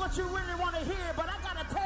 what you really want to hear, but I gotta